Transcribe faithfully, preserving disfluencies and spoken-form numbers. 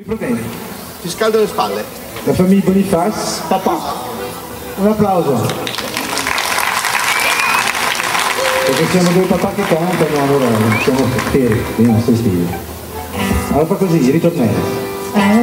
problemi. Ti scaldo le spalle. La famiglia Bonifaz, papà. Un applauso. Perché siamo due papà che cantano, allora siamo fieri dei nostri stili. Allora fa così, ritornello.